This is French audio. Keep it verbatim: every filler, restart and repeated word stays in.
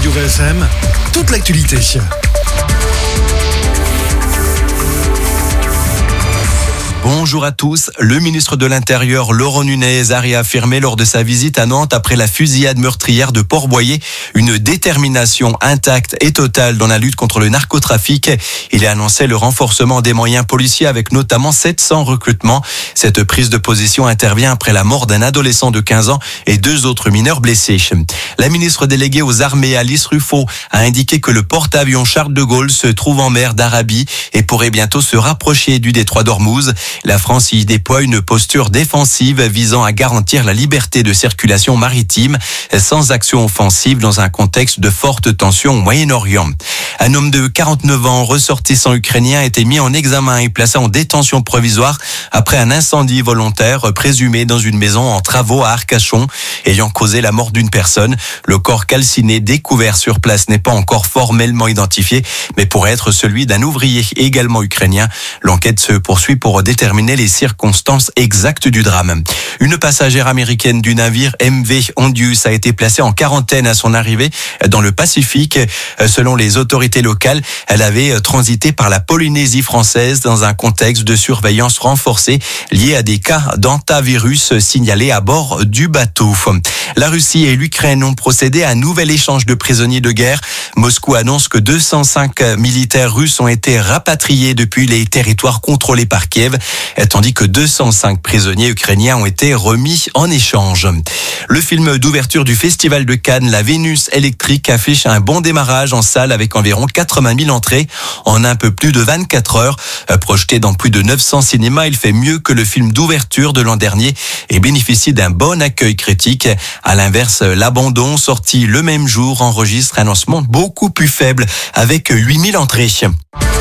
Radio V S M, toute l'actualité. Bonjour à tous. Le ministre de l'Intérieur, Laurent Nunez, a réaffirmé lors de sa visite à Nantes après la fusillade meurtrière de Port-Boyer une détermination intacte et totale dans la lutte contre le narcotrafic. Il a annoncé le renforcement des moyens policiers avec notamment sept cents recrutements. Cette prise de position intervient après la mort d'un adolescent de quinze ans et deux autres mineurs blessés. La ministre déléguée aux armées, Alice Ruffaut, a indiqué que le porte-avions Charles de Gaulle se trouve en mer d'Arabie et pourrait bientôt se rapprocher du détroit d'Ormuz. La France y déploie une posture défensive visant à garantir la liberté de circulation maritime sans action offensive dans un contexte de forte tension au Moyen-Orient. Un homme de quarante-neuf ans, ressortissant ukrainien, a été mis en examen et placé en détention provisoire après un incendie volontaire présumé dans une maison en travaux à Arcachon, ayant causé la mort d'une personne. Le corps calciné découvert sur place n'est pas encore formellement identifié, mais pourrait être celui d'un ouvrier également ukrainien. L'enquête se poursuit pour déterminer les circonstances exactes du drame. Une passagère américaine du navire M V Ondius a été placée en quarantaine à son arrivée dans le Pacifique. Selon les autorités locales, elle avait transité par la Polynésie française dans un contexte de surveillance renforcée lié à des cas d'hantavirus signalés à bord du bateau. La Russie et l'Ukraine ont procédé à un nouvel échange de prisonniers de guerre. Moscou annonce que deux cent cinq militaires russes ont été rapatriés depuis les territoires contrôlés par Kiev, tandis que deux cent cinq prisonniers ukrainiens ont été remis en échange. Le film d'ouverture du Festival de Cannes, La Vénus électrique, affiche un bon démarrage en salle avec environ quatre-vingt mille entrées en un peu plus de vingt-quatre heures. Projeté dans plus de neuf cents cinémas, il fait mieux que le film d'ouverture de l'an dernier et bénéficie d'un bon accueil critique. À l'inverse, L'Abandon, sorti le même jour, enregistre un lancement beaucoup plus faible avec huit mille entrées.